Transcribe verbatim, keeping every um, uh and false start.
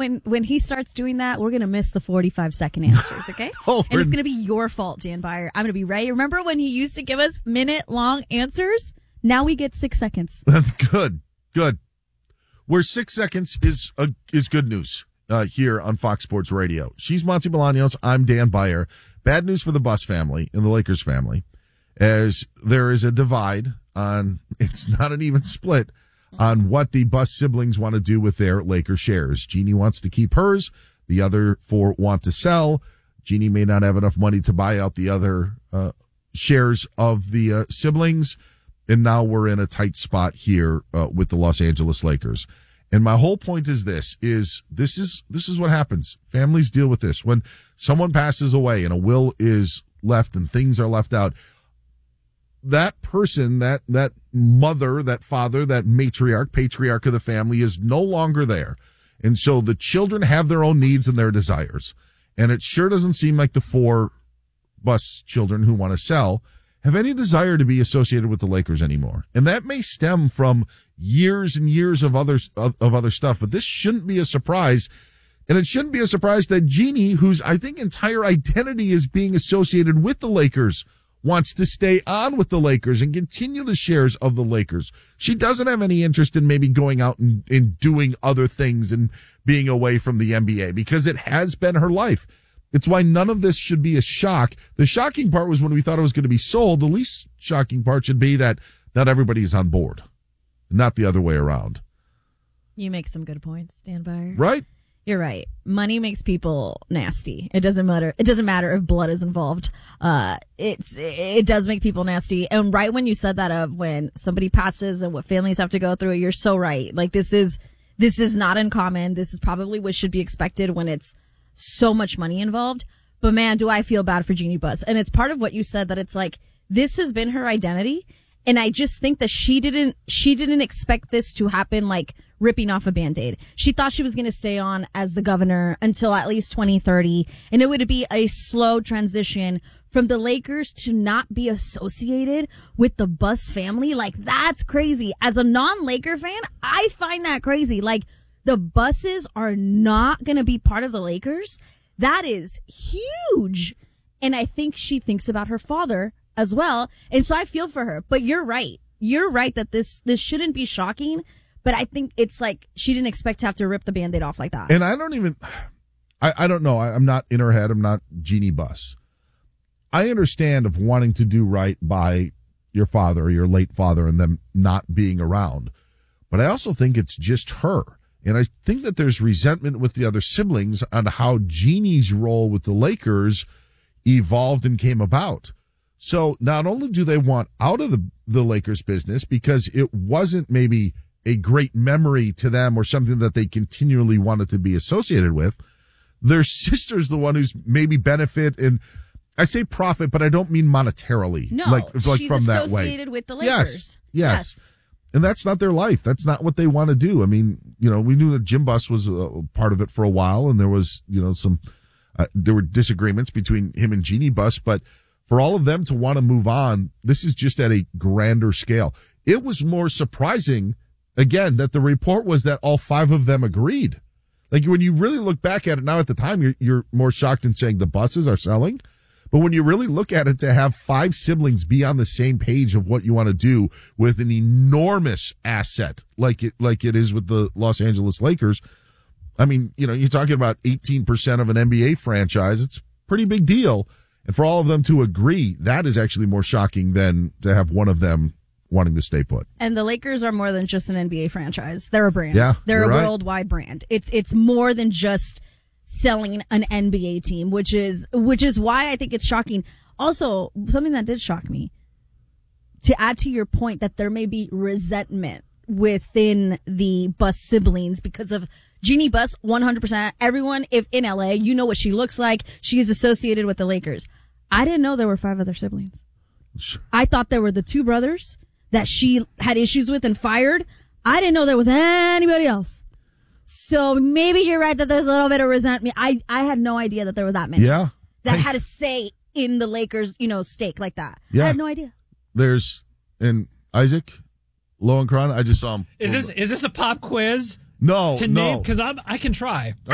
when when he starts doing that, we're gonna miss the forty-five second answers, okay? oh, and it's gonna be your fault, Dan Byer. I'm gonna be ready. Remember when he used to give us minute long answers? Now we get six seconds. That's good. Good. Where six seconds is uh, is good news uh, here on Fox Sports Radio. She's Monty Bolaños. I'm Dan Byer. Bad news for the Buss family and the Lakers family, as there is a divide on, it's not an even split, on what the Buss siblings want to do with their Laker shares. Jeannie wants to keep hers. The other four want to sell. Jeannie may not have enough money to buy out the other uh, shares of the uh, siblings. And now we're in a tight spot here uh, with the Los Angeles Lakers. And my whole point is this, is this is this is what happens. Families deal with this. When someone passes away and a will is left and things are left out, that person, that that mother, that father, that matriarch, patriarch of the family is no longer there. And so the children have their own needs and their desires. And it sure doesn't seem like the four Buss children who want to sell have any desire to be associated with the Lakers anymore. And that may stem from years and years of other, of, of other stuff, but this shouldn't be a surprise. And it shouldn't be a surprise that Jeannie, whose I think entire identity is being associated with the Lakers, wants to stay on with the Lakers and continue the shares of the Lakers. She doesn't have any interest in maybe going out and, and doing other things and being away from the N B A, because it has been her life. It's why none of this should be a shock. The shocking part was when we thought it was going to be sold. The least shocking part should be that not everybody is on board, not the other way around. You make some good points, Dan Byer. Right? You're right. Money makes people nasty. It doesn't matter. It doesn't matter if blood is involved. Uh, it's, it does make people nasty. And right when you said that of when somebody passes and what families have to go through, you're so right. Like this is, this is not uncommon. This is probably what should be expected when it's so much money involved. But man, do I feel bad for Jeannie Buss. And it's part of what you said, that it's like, this has been her identity. And I just think that she didn't, she didn't expect this to happen like ripping off a Band-Aid. She thought she was going to stay on as the governor until at least twenty thirty. And it would be a slow transition from the Lakers to not be associated with the Buss family. Like, that's crazy. As a non-Laker fan, I find that crazy. Like, the Busses are not going to be part of the Lakers. That is huge. And I think she thinks about her father as well. And so I feel for her. But you're right. You're right that this, this shouldn't be shocking. But I think it's like she didn't expect to have to rip the Band-Aid off like that. And I don't even, I, I don't know. I, I'm not in her head. I'm not Jeannie Buss. I understand of wanting to do right by your father or your late father and them not being around. But I also think it's just her. And I think that there's resentment with the other siblings on how Jeannie's role with the Lakers evolved and came about. So not only do they want out of the, the Lakers business because it wasn't maybe a great memory to them or something that they continually wanted to be associated with, their sister's the one who's maybe benefit, and I say profit, but I don't mean monetarily. No, like, like she's from that way. associated with the Lakers. Yes, yes. yes. And that's not their life. That's not what they want to do. I mean, you know, we knew that Jim Buss was a part of it for a while, and there was, you know, some, uh, there were disagreements between him and Jeannie Buss, but for all of them to want to move on, this is just at a grander scale. It was more surprising, again, that the report was that all five of them agreed. Like, when you really look back at it now, at the time, you're, you're more shocked in saying the Busses are selling. But when you really look at it, to have five siblings be on the same page of what you want to do with an enormous asset like it, like it is with the Los Angeles Lakers, I mean, you know, you're talking about eighteen percent of an N B A franchise. It's a pretty big deal. And for all of them to agree, that is actually more shocking than to have one of them wanting to stay put. And the Lakers are more than just an N B A franchise. They're a brand. Yeah, They're a right. worldwide brand. It's it's more than just selling an N B A team, which is which is why I think it's shocking. Also, something that did shock me, to add to your point that there may be resentment within the Buss siblings because of Jeannie Buss, one hundred percent. Everyone, if in L A, you know what she looks like. She is associated with the Lakers. I didn't know there were five other siblings. I thought there were the two brothers that she had issues with and fired. I didn't know there was anybody else. So maybe you're right that there's a little bit of resentment. I, I had no idea that there were that many. Yeah. That I, had a say in the Lakers, you know, stake like that. Yeah. I had no idea. There's, and Isaac Lowenkron, I just saw him. Is this, is this a pop quiz? No, to no. name? Because I can try.